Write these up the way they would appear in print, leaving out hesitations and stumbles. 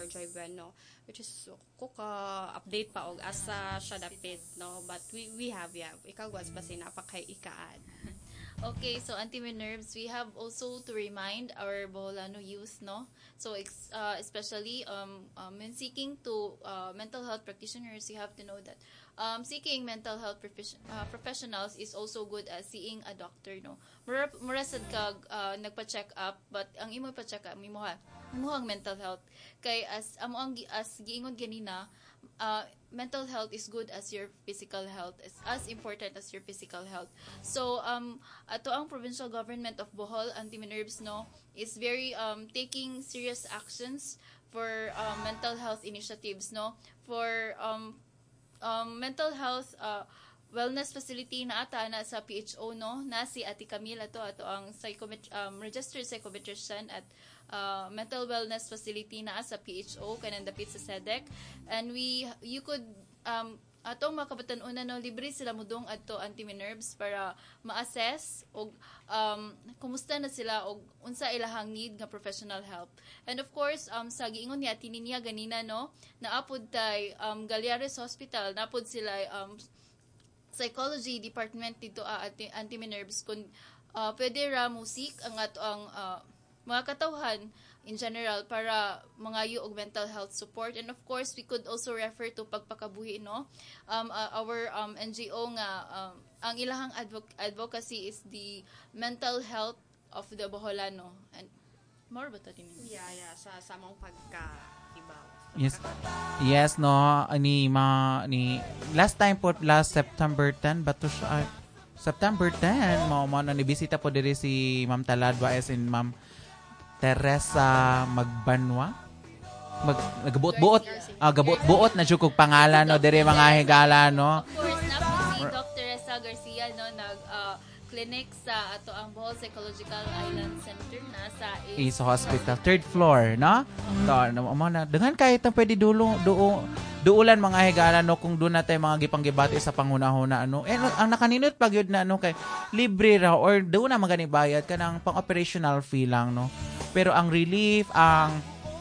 Dr. Joy Bueno, which is ko ka update pa og asa siya dapit, no, but we have ikaw was basi napakay ikaad. Okay, so anti-nerves, we have also to remind our Boholano youth, no? So especially when seeking to mental health practitioners, you have to know that seeking mental health professionals is also good as seeing a doctor, no? Mura sad ka nagpa-check up, but ang imo pa-check up imuhang mental health. Kay as giingon ganina, mental health is good as your physical health, is as important as your physical health. So ato ang provincial government of Bohol, anti-nerves, no, is very taking serious actions for mental health initiatives, no, for mental health wellness facility na ata na sa PHO, no, na si Ate Camila to ato ang registered psychometrician at mental wellness facility na sa PHO kanang dapit sa SEDEC. And you could atong mga kabatan-una, no, libre sila mudong adto anti-nerves para ma-assess og kumusta na sila og unsa ilahang need nga professional help. And of course sa giingon ni Ate Ninia ganina, no, naapod tay Galeares Hospital, naapod sila psychology department dito anti-nerves kun pwede ra musik ang ato ang mga katawhan in general para mangayo og mental health support. And of course we could also refer to pagpakabuhi, no, our NGO nga ang ilahang advocacy is the mental health of the Boholano. And more ba ta din? Sa samong pagka-ibaw. Yes, no, ni last time po, last September 10 bato siya, September 10 mo na nibisita po diri si Ma'am Taladwa as in Ma'am Teresa Magbanwa. Gabuot na jud kog pangalan, no, diri mga higala, no. Of course na po si Dr. Teresa Garcia, no, nag clinic sa ato ang Bohol Psychological Island Center na sa Ace Hospital, third floor, no? Mo na dengan kahit ang pwede duulan mga higala, no, kung doon natin mga gipanggibati sa panghuna-huna, ano. Ang nakaninot pag yun na, ano, kay libre raw or doon na magani bayad ka ng pang-operational fee lang, no. Pero ang relief, ang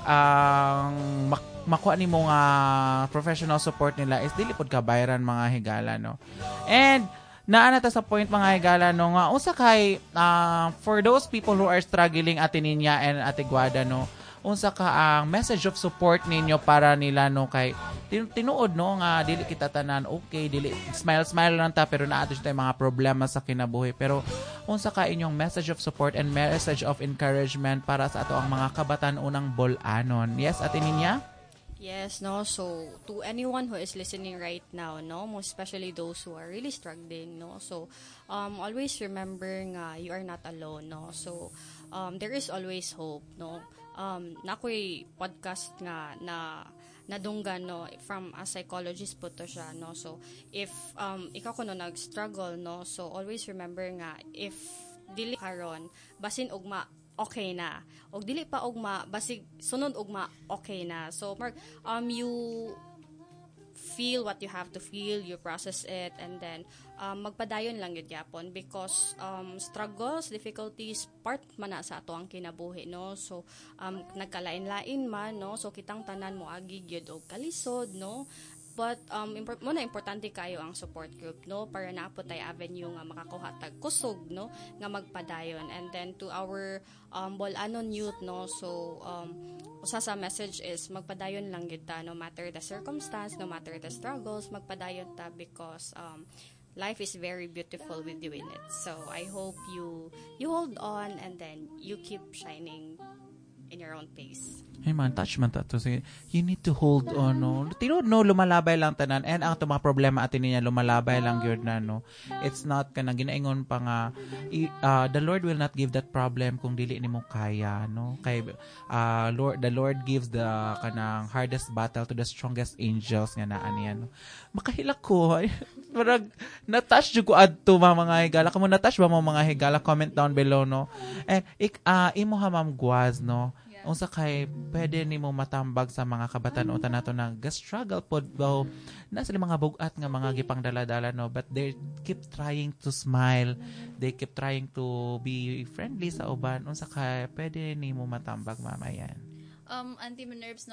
makuha ni mo nga professional support nila is dili pod ka bayaran mga higala, no. And naana ta sa point mga higala, no, nga usa kay for those people who are struggling, Ate Ninya and Ate Guada, no, unsa ka ang message of support ninyo para nila, no, kay tinuod, no, nga dili kita tanan okay, dili smile lang ta pero naa ta mga problema sa kinabuhi, pero unsa ka inyong message of support and message of encouragement para sa ato ang mga kabatan-unang Bolanon? Yes, Ate Ninya? Yes, no. So to anyone who is listening right now, no, most especially those who are really struggling, no. So always remember nga you are not alone, no. So there is always hope, no. Nakoy podcast nga na nadunggan, no, from a psychologist po to siya, no. So if ikaw kuno nag-struggle, no, so always remember nga if dili karon basin ugma okay na. Og dili pa ugma basig sunod ugma okay na. So you feel what you have to feel, you process it, and then magpadayon lang yun yapon because struggles, difficulties part man na sa ato ang kinabuhi, no. So nagkalain-lain man, no, so kitang tanan mo agi gyud og kalisod, no. But importante kayo ang support group, no, para naapot tay avenue nga makakuha tag kusog, no, nga magpadayon. And then to our Bolanon youth, no, so usa sa message is magpadayon lang gid ta no matter the circumstance, no matter the struggles, magpadayon ta because life is very beautiful with you in it. So I hope you hold on and then you keep shining in your own pace. Hey man, touch man to. You need to hold on, no. Tinod, no, lumalabay lang tanan. And ang mga problema Atin niya, lumalabay lang yun na, no. It's not ka na ginaingon pa nga, the Lord will not give that problem kung dili ni mo kaya, no. Kay, the Lord gives the kanang hardest battle to the strongest angels nga naan yan, no. Makahilak ko, marag, na-touch ko adto mga higala. Kamo na-touch ba mga higala? Comment down below, no. And, imo ha, Ma'am Guaz, no. Unsa kay pwede nimo matambag sa mga kabatan-utan nato na ga-struggle pod daw na sila mga bugat nga mga gipang dala-dala, no, but they keep trying to smile, they keep trying to be friendly sa uban. Unsa kay pwede nimo matambag, mama, yan? Anti-nerves, no,